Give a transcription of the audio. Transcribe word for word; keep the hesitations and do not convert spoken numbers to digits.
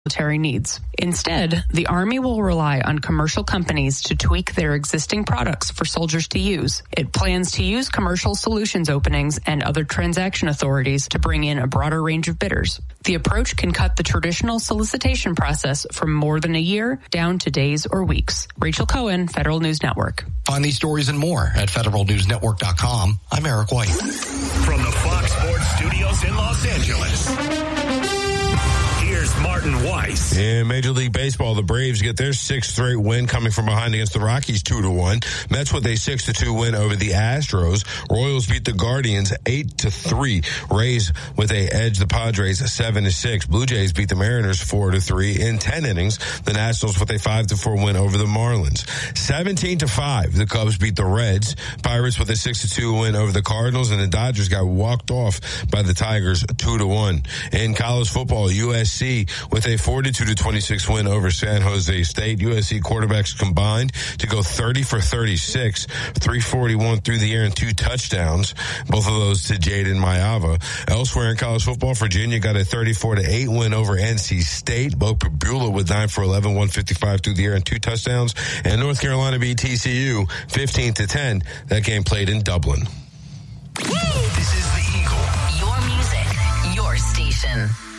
military needs. Instead, the Army will rely on commercial companies to tweak their existing products for soldiers to use. It plans to use commercial solutions openings and other transaction authorities to bring in a broader range of bidders. The approach can cut the traditional solicitation process from more than a year down to days or weeks. Rachel Cohen, Federal News Network. Find these stories and more at federal news network dot com. I'm Eric White. From the Fox Sports Studios in Los Angeles, here's Martin Weiss. In Major League Baseball, the Braves get their sixth straight win coming from behind against the Rockies two to one. Mets with a six to two win over the Astros. Royals beat the Guardians eight to three. Rays with a edge the Padres seven to six. Blue Jays beat the Mariners four to three in ten innings. The Nationals with a five to four win over the Marlins. seventeen to five, the Cubs beat the Reds. Pirates with a six to two win over the Cardinals, and the Dodgers got walked off by the Tigers two to one. In college football, U S C with a forty-two to twenty-six win over San Jose State. U S C quarterbacks combined to go thirty for thirty-six, three forty-one through the air and two touchdowns. Both of those to Jaden Mayava. Elsewhere in college football, Virginia got a thirty-four to eight win over N C State. Bo Beulah with nine for eleven, one fifty-five through the air and two touchdowns. And North Carolina beat T C U fifteen to ten. That game played in Dublin. This is the Eagle. Your music, your station.